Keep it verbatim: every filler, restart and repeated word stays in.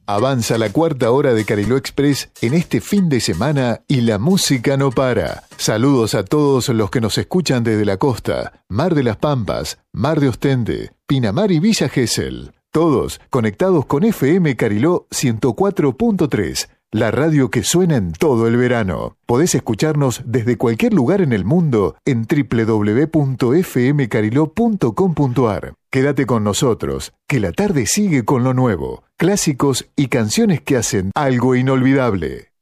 Avanza la cuarta hora de Cariló Express en este fin de semana y la música no para. Saludos a todos los que nos escuchan desde la costa, Mar de las Pampas, Mar de Ostende, Pinamar y Villa Gesell. Todos conectados con F M Cariló ciento cuatro punto tres, la radio que suena en todo el verano. Podés escucharnos desde cualquier lugar en el mundo en doble u doble u doble u punto f m cariló punto com punto a r. Quédate con nosotros, que la tarde sigue con lo nuevo, clásicos y canciones que hacen algo inolvidable.